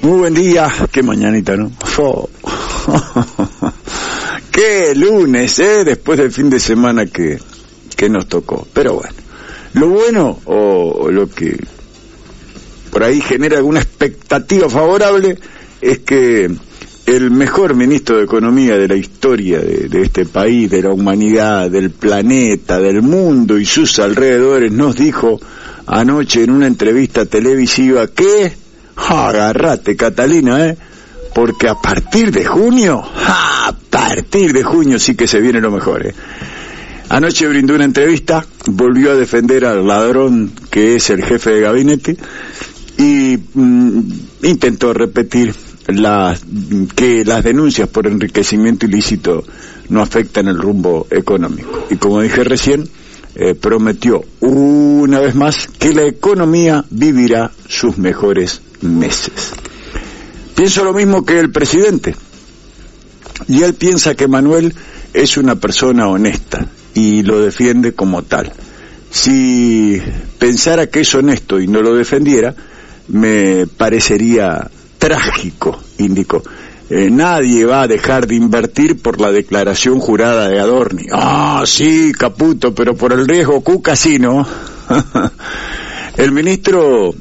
Muy buen día, qué mañanita, ¿no? Oh. Qué lunes, después del fin de semana que nos tocó. Pero bueno, lo bueno o lo que por ahí genera alguna expectativa favorable es que el mejor ministro de Economía de la historia de este país, de la humanidad, del planeta, del mundo y sus alrededores, nos dijo anoche en una entrevista televisiva que, agárrate Catalina, porque a partir de junio sí que se viene lo mejor, Anoche brindó una entrevista, volvió a defender al ladrón que es el jefe de gabinete y intentó repetir que las denuncias por enriquecimiento ilícito no afectan el rumbo económico. Y como dije recién, prometió una vez más que la economía vivirá sus mejores meses. Pienso lo mismo que el presidente, y él piensa que Manuel es una persona honesta y lo defiende como tal. Si pensara que es honesto y no lo defendiera, me parecería trágico, indicó. Nadie va a dejar de invertir por la declaración jurada de Adorni. Sí, Caputo, pero por el riesgo Cuca sí, ¿no? El ministro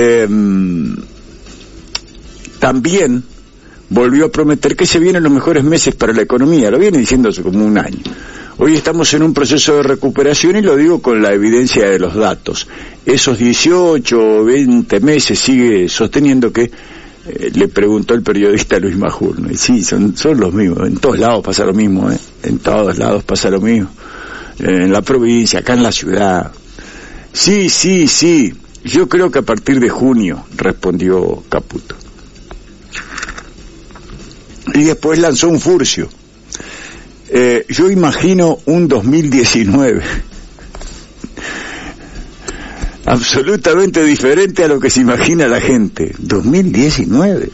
también volvió a prometer que se vienen los mejores meses para la economía. Lo viene diciendo hace como un año. Hoy estamos en un proceso de recuperación y lo digo con la evidencia de los datos. Esos 18 o 20 meses sigue sosteniendo que le preguntó el periodista Luis Majul, ¿no? Y sí, son los mismos. En todos lados pasa lo mismo, En todos lados pasa lo mismo. En la provincia, acá en la ciudad. Sí. Yo creo que a partir de junio, respondió Caputo. Y después lanzó un furcio. Yo imagino un 2019 absolutamente diferente a lo que se imagina la gente. 2019.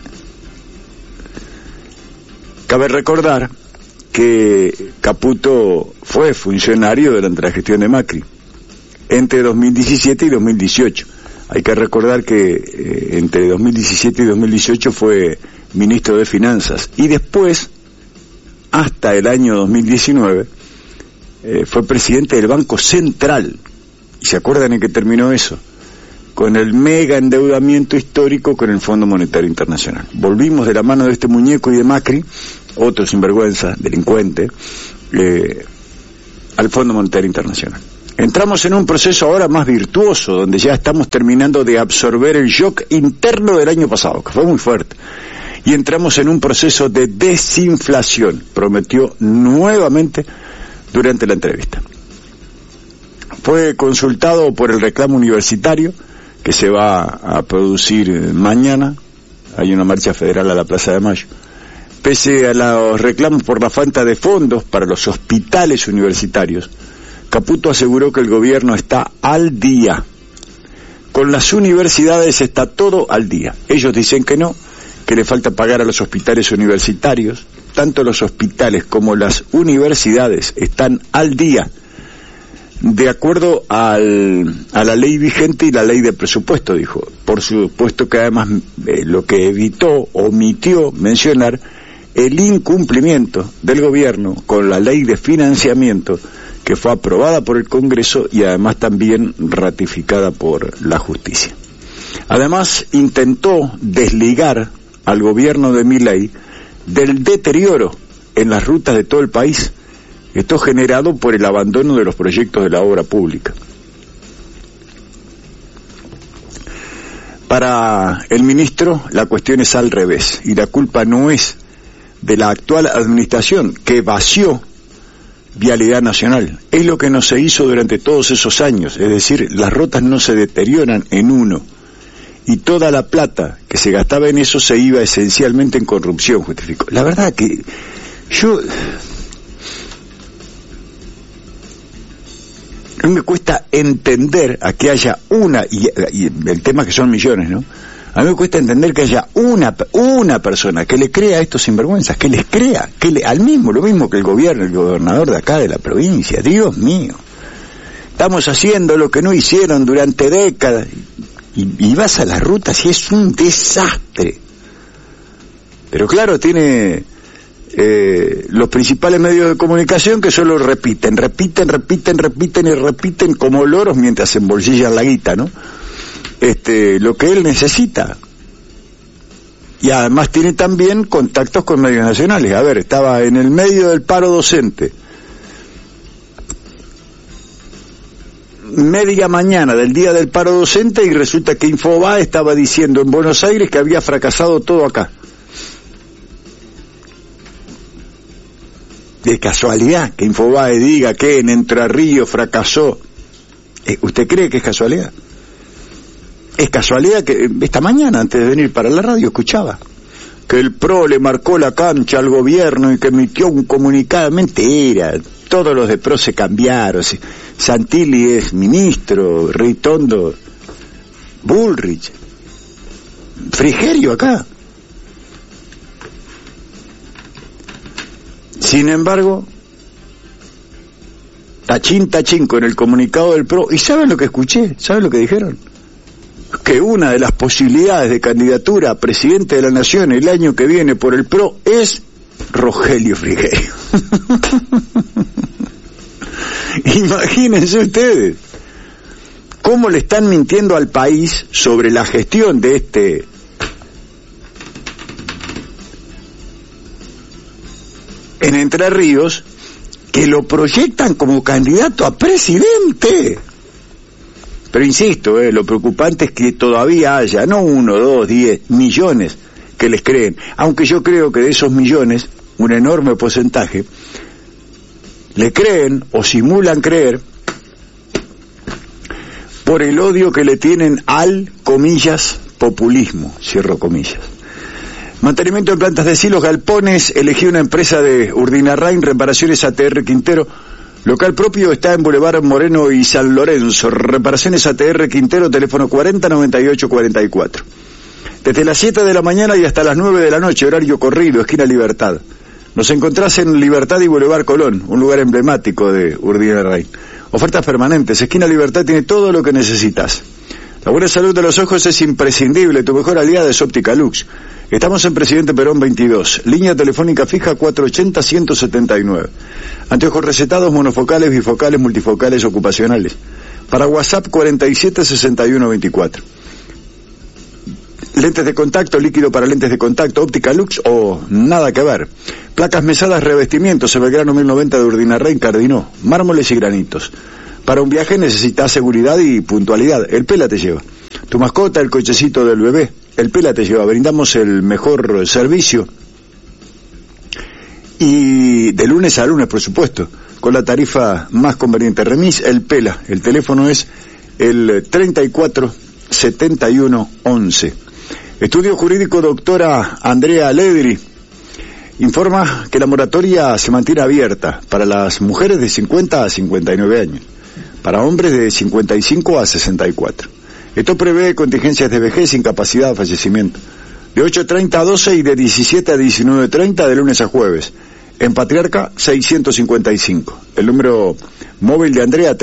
Cabe recordar que Caputo fue funcionario durante la gestión de Macri, entre 2017 y 2018. Hay que recordar que entre 2017 y 2018 fue ministro de Finanzas, y después, hasta el año 2019, fue presidente del Banco Central. ¿Y se acuerdan en qué terminó eso? Con el mega endeudamiento histórico con el Fondo Monetario Internacional. Volvimos de la mano de este muñeco y de Macri, otro sinvergüenza, delincuente, al Fondo Monetario Internacional. Entramos en un proceso ahora más virtuoso, donde ya estamos terminando de absorber el shock interno del año pasado, que fue muy fuerte. Y entramos en un proceso de desinflación, prometió nuevamente durante la entrevista. Fue consultado por el reclamo universitario, que se va a producir mañana. Hay una marcha federal a la Plaza de Mayo. Pese a los reclamos por la falta de fondos para los hospitales universitarios, Caputo aseguró que el gobierno está al día. Con las universidades está todo al día. Ellos dicen que no, que le falta pagar a los hospitales universitarios. Tanto los hospitales como las universidades están al día, de acuerdo a la ley vigente y la ley de presupuesto, dijo. Por supuesto que además lo que omitió mencionar el incumplimiento del gobierno con la ley de financiamiento, que fue aprobada por el Congreso y además también ratificada por la justicia. Además, intentó desligar al gobierno de Milei del deterioro en las rutas de todo el país, esto generado por el abandono de los proyectos de la obra pública. Para el ministro, la cuestión es al revés, y la culpa no es de la actual administración, que vació Vialidad Nacional. Es lo que no se hizo durante todos esos años, es decir, las rutas no se deterioran en uno, y toda la plata que se gastaba en eso se iba esencialmente en corrupción, justificó. La verdad que no me cuesta entender a que haya y el tema que son millones, ¿no? A mí me cuesta entender que haya una persona que le crea a estos sinvergüenzas, que les crea, lo mismo que el gobernador de acá de la provincia. Dios mío, estamos haciendo lo que no hicieron durante décadas, y vas a las rutas y es un desastre. Pero claro, tiene los principales medios de comunicación que solo repiten como loros mientras se embolsillan la guita, ¿no? Lo que él necesita. Y además tiene también contactos con medios nacionales. A ver, estaba en el medio del paro docente, media mañana del día del paro docente, y resulta que Infobae estaba diciendo en Buenos Aires que había fracasado todo acá. De casualidad que Infobae diga que en Entre Ríos fracasó. ¿Usted cree que es casualidad? Es casualidad que esta mañana, antes de venir para la radio, escuchaba que el PRO le marcó la cancha al gobierno y que emitió un comunicado. Mentira, todos los de PRO se cambiaron. Santilli es ministro, Ritondo, Bullrich, Frigerio acá. Sin embargo, tachín con el comunicado del PRO. ¿Y saben lo que escuché? ¿Saben lo que dijeron? Que una de las posibilidades de candidatura a presidente de la Nación el año que viene por el PRO es Rogelio Frigerio. Imagínense ustedes cómo le están mintiendo al país sobre la gestión de en Entre Ríos, que lo proyectan como candidato a presidente. Pero insisto, lo preocupante es que todavía haya, no 1, 2, 10 millones que les creen, aunque yo creo que de esos millones, un enorme porcentaje, le creen o simulan creer por el odio que le tienen al, comillas, populismo, cierro comillas. Mantenimiento de plantas de silos, galpones, elegí una empresa de Urdinarrain, reparaciones ATR Quintero. Local propio está en Boulevard Moreno y San Lorenzo. Reparaciones ATR Quintero, teléfono 409844. Desde las 7 de la mañana y hasta las 9 de la noche, horario corrido, esquina Libertad. Nos encontrás en Libertad y Boulevard Colón, un lugar emblemático de Urdinarrain. Ofertas permanentes, esquina Libertad tiene todo lo que necesitas. La buena salud de los ojos es imprescindible, tu mejor aliada es Óptica Lux. Estamos en Presidente Perón 22, línea telefónica fija 480-179. Anteojos recetados, monofocales, bifocales, multifocales, ocupacionales. Para WhatsApp 476124. Lentes de contacto, líquido para lentes de contacto, Óptica Lux o nada que ver. Placas mesadas, revestimientos, Belgrano 1090 de Urdinarrain, Cardinó, mármoles y granitos. Para un viaje necesitas seguridad y puntualidad. El Pela te lleva. Tu mascota, el cochecito del bebé, el Pela te lleva. Brindamos el mejor servicio. Y de lunes a lunes, por supuesto, con la tarifa más conveniente. Remis, el Pela. El teléfono es el 347111. Estudio Jurídico, doctora Andrea Ledri. Informa que la moratoria se mantiene abierta para las mujeres de 50 a 59 años, para hombres de 55 a 64. Esto prevé contingencias de vejez, incapacidad o fallecimiento. De 8:30 a 12 y de 17 a 19:30 de lunes a jueves. En Patriarca 655. El número móvil de Andrea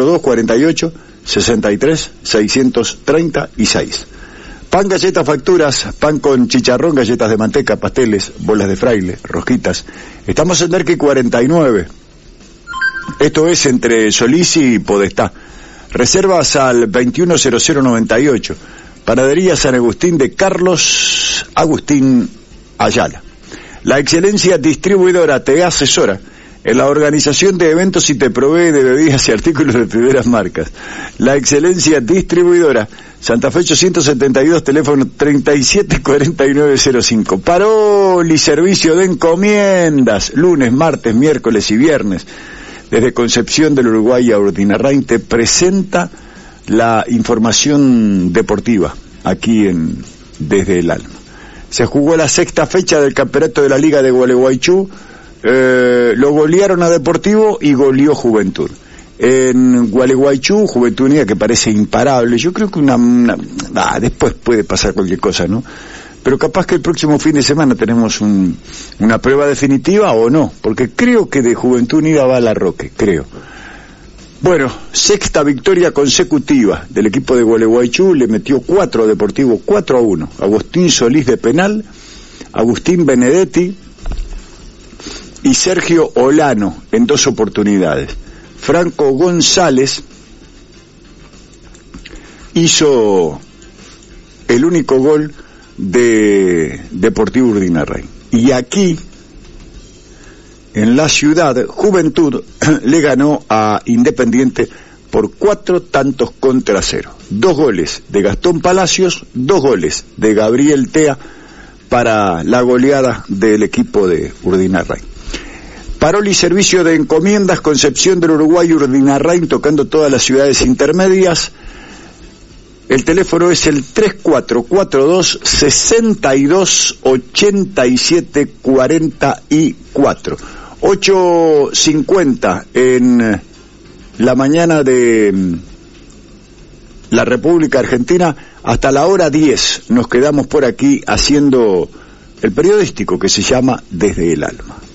342-48-63-636. Pan, galletas, facturas, pan con chicharrón, galletas de manteca, pasteles, bolas de fraile, rosquitas. Estamos en Derqui 49. Esto es entre Solís y Podestá. Reservas al 210098. Panadería San Agustín de Carlos Agustín Ayala. La excelencia distribuidora te asesora en la organización de eventos y te provee de bebidas y artículos de primeras marcas. La excelencia distribuidora, Santa Fe 872, teléfono 374905. Parol y servicio de encomiendas, lunes, martes, miércoles y viernes. Desde Concepción del Uruguay a Urdinarrain te presenta la información deportiva aquí Desde el Alma. Se jugó la sexta fecha del campeonato de la Liga de Gualeguaychú. Lo golearon a Deportivo y goleó Juventud. En Gualeguaychú, Juventud Unida, que parece imparable. Yo creo que después puede pasar cualquier cosa, ¿no? Pero capaz que el próximo fin de semana tenemos una prueba definitiva o no, porque creo que de Juventud Unida va a La Roque, creo. Bueno, sexta victoria consecutiva del equipo de Gualeguaychú, le metió 4 a Deportivo, 4-1. Agustín Solís de penal, Agustín Benedetti y Sergio Olano en 2 oportunidades. Franco González hizo el único gol de Deportivo Urdinarrain. Y aquí, en la ciudad, Juventud le ganó a Independiente por 4-0. 2 goles de Gastón Palacios, 2 goles de Gabriel Tea para la goleada del equipo de Urdinarrain. Paroli Servicio de Encomiendas, Concepción del Uruguay, Urdinarrain, tocando todas las ciudades intermedias. El teléfono es el 3442-628744. 8:50 en la mañana de la República Argentina. Hasta la hora 10 nos quedamos por aquí haciendo el periodístico que se llama Desde el Alma.